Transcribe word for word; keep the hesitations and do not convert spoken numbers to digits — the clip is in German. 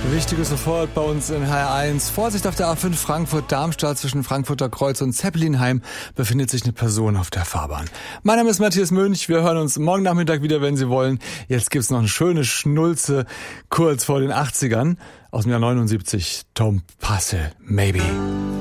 Wichtiges sofort bei uns in H R eins. Vorsicht auf der A fünf Frankfurt-Darmstadt zwischen Frankfurter Kreuz und Zeppelinheim befindet sich eine Person auf der Fahrbahn. Mein Name ist Matthias Münch. Wir hören uns morgen Nachmittag wieder, wenn Sie wollen. Jetzt gibt's noch eine schöne Schnulze kurz vor den achtzigern. Aus dem Jahr neunundsiebzig. Tom Passe, Maybe.